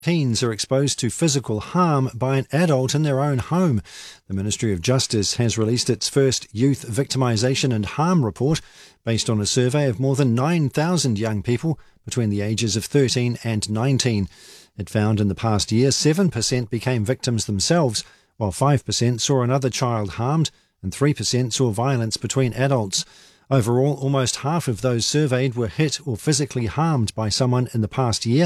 Teens are exposed to physical harm by an adult in their own home. The Ministry of Justice has released its first Youth Victimisation and Harm report based on a survey of more than 9,000 young people between the ages of 13 and 19. It found in the past year 7% became victims themselves, while 5% saw another child harmed and 3% saw violence between adults. Overall, almost half of those surveyed were hit or physically harmed by someone in the past year,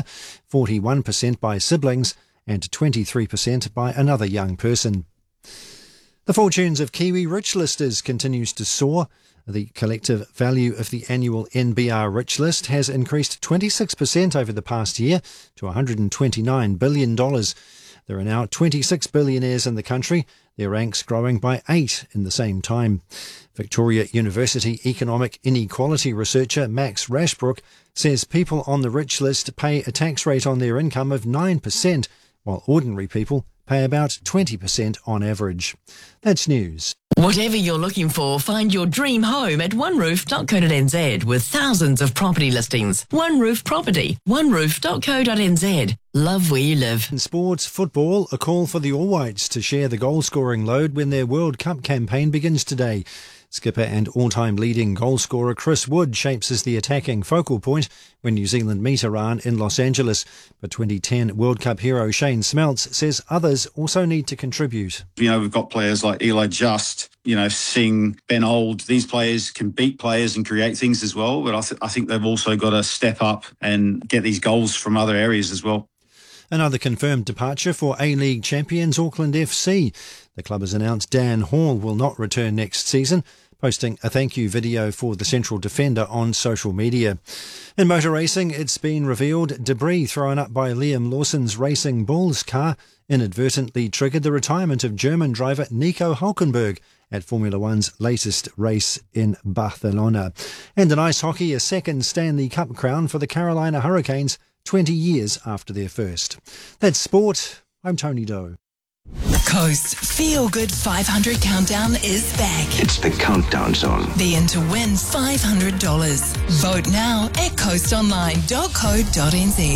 41% by siblings and 23% by another young person. The fortunes of Kiwi Rich Listers continues to soar. The collective value of the annual NBR Rich List has increased 26% over the past year to $129 billion. There are now 26 billionaires in the country, their ranks growing by 8 in the same time. Victoria University economic inequality researcher Max Rashbrook says people on the rich list pay a tax rate on their income of 9%, while ordinary people pay about 20% on average. That's news. Whatever you're looking for, find your dream home at oneroof.co.nz with thousands of property listings. One Roof Property, oneroof.co.nz. Love where you live. In sports, football, a call for the All Whites to share the goal-scoring load when their World Cup campaign begins today. Skipper and all-time leading goalscorer Chris Wood shapes as the attacking focal point when New Zealand meet Iran in Los Angeles. But 2010 World Cup hero Shane Smeltz says others also need to contribute. We've got players like Eli Just, Singh, Ben Old. These players can beat players and create things as well. But I think they've also got to step up and get these goals from other areas as well. Another confirmed departure for A-League champions Auckland FC. The club has announced Dan Hall will not return next season, posting a thank you video for the central defender on social media. In motor racing, it's been revealed debris thrown up by Liam Lawson's Racing Bulls car inadvertently triggered the retirement of German driver Nico Hülkenberg at Formula One's latest race in Barcelona. And in ice hockey, a second Stanley Cup crown for the Carolina Hurricanes 20 years after their first. That's sport. I'm Tony Doe. Coast's Feel Good 500 Countdown is back. It's the countdown zone. Be in to win $500. Vote now at coastonline.co.nz.